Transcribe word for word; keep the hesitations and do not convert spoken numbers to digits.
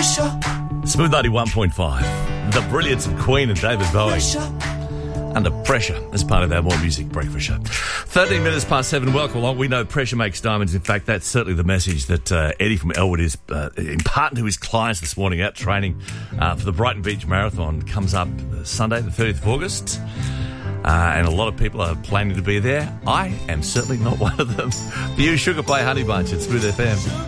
Smooth ninety-one point five. The brilliance of Queen and David Bowie. Under pressure as part of our More Music Breakfast Show. thirteen minutes past seven. Welcome along. We know pressure makes diamonds. In fact, that's certainly the message that uh, Eddie from Elwood is uh, imparting to his clients this morning out training uh, for the Brighton Beach Marathon. Comes up uh, Sunday, the thirtieth of August. Uh, and a lot of people are planning to be there. I am certainly not one of them. For you, Sugar Play Honey Bunch at Smooth F M.